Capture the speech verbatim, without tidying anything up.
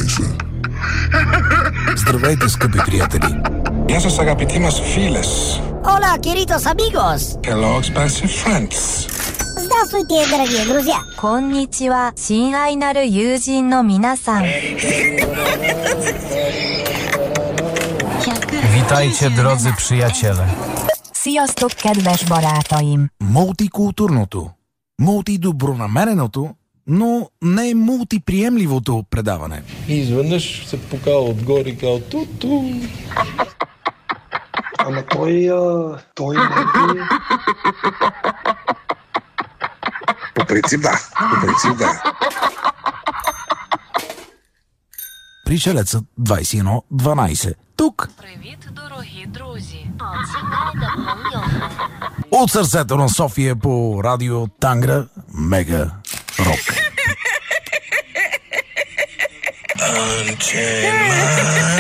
дванайсет. Здравейте, скъпи приятели! Γεια σας αγαπητοί μας φίλες. Hola, queridos amigos. Hello, expensive friends. Здравствуйте, дорогие друзья. こんにちは、親愛なる友人の皆さん。 Witajcie, drodzy przyjaciele. Sziasztok, kedves barátaim! Мултикултурното, мултидобронамереното, но не мултиприемливото предаване. И изведнъж се покава отгоре и казва ту-ту. Ама той, а, той не... По принцип да, по принцип да. Пришелецът двайсет и едно дванайсет. Тук. Привіт, дорогі друзі. От сърцето на София по радио Тангра Мега Рок. Unchain my